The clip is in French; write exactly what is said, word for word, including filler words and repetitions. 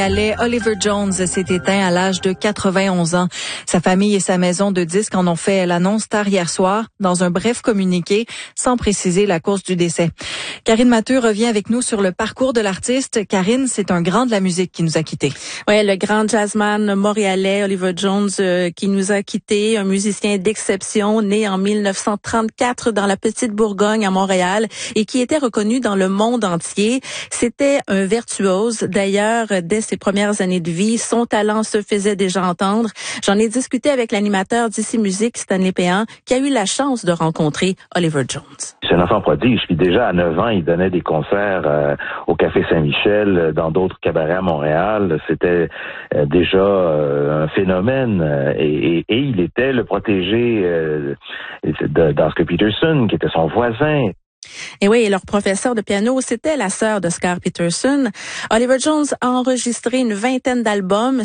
Montréalais Oliver Jones s'est éteint à l'âge de quatre-vingt-onze ans. Sa famille et sa maison de disques en ont fait l'annonce tard hier soir dans un bref communiqué sans préciser la cause du décès. Karine Mathieu revient avec nous sur le parcours de l'artiste. Karine, c'est un grand de la musique qui nous a quittés. Oui, le grand jazzman montréalais Oliver Jones euh, qui nous a quittés, un musicien d'exception né en mille neuf cent trente-quatre dans la petite Bourgogne à Montréal et qui était reconnu dans le monde entier. C'était un virtuose. D'ailleurs, dès ses premières années de vie, son talent se faisait déjà entendre. J'en ai discuté avec l'animateur d'Ici Musique, Stanley Péan, qui a eu la chance de rencontrer Oliver Jones. C'est un enfant prodige. Puis déjà, à neuf ans, il donnait des concerts euh, au Café Saint-Michel, dans d'autres cabarets à Montréal. C'était euh, déjà euh, un phénomène. Euh, et, et, et il était le protégé euh, d'Oscar Peterson, qui était son voisin. Et oui, et leur professeur de piano, c'était la sœur d'Oscar Peterson. Oliver Jones a enregistré une vingtaine d'albums.